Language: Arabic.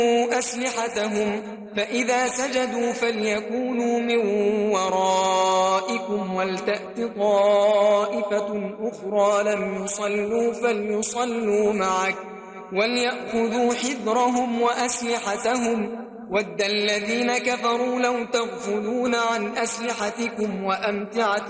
أسلحتهم فإذا سجدوا فليكونوا من ورائكم ولتأت طائفة أخرى لم يصلوا فليصلوا معك وليأخذوا حذرهم وأسلحتهم ود الذين كفروا لو تغفلون عن أسلحتكم وأمتعتكم